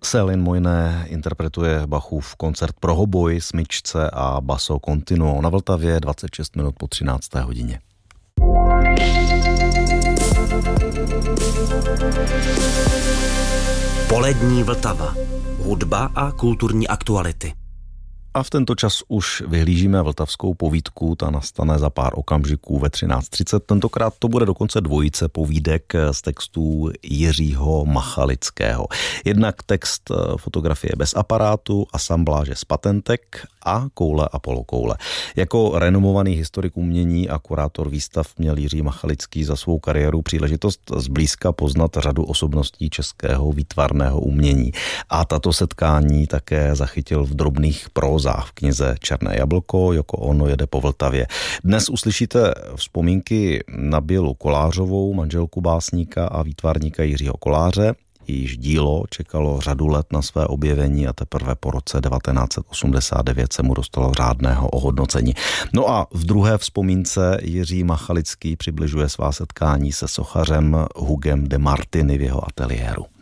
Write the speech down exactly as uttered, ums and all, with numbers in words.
Céline Moyné interpretuje Bachův koncert pro hoboj, smyčce a basso continuo na Vltavě dvacet šest minut po třinácté hodině. Polední Vltava. Hudba a kulturní aktuality. A v tento čas už vyhlížíme vltavskou povídku, ta nastane za pár okamžiků ve třináct třicet. Tentokrát to bude dokonce dvojice povídek z textů Jiřího Machalického. Jednak text Fotografie bez aparátu, asambláže z patentek a Koule a polokoule. Jako renomovaný historik umění a kurátor výstav měl Jiří Machalický za svou kariéru příležitost zblízka poznat řadu osobností českého výtvarného umění. A tato setkání také zachytil v drobných prózách v knize Černé jablko, Joko Ono jede po Vltavě. Dnes uslyšíte vzpomínky na Bělu Kolářovou, manželku básníka a výtvarníka Jiřího Koláře. Jejíž dílo čekalo řadu let na své objevení a teprve po roce devatenáct set osmdesát devět se mu dostalo řádného ohodnocení. No a v druhé vzpomínce Jiří Machalický přibližuje svá setkání se sochařem Hugem de Martiny v jeho ateliéru.